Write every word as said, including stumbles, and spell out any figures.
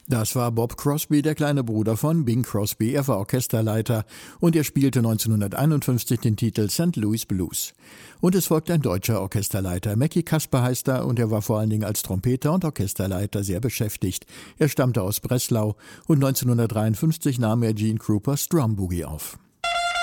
Das war Bob Crosby, der kleine Bruder von Bing Crosby. Er war Orchesterleiter und er spielte neunzehnhunderteinundfünfzig den Titel Sankt Louis Blues. Und es folgt ein deutscher Orchesterleiter. Mackie Kasper heißt er und er war vor allen Dingen als Trompeter und Orchesterleiter sehr beschäftigt. Er stammte aus Breslau und neunzehnhundertdreiundfünfzig nahm er Gene Krupas Drum Boogie auf.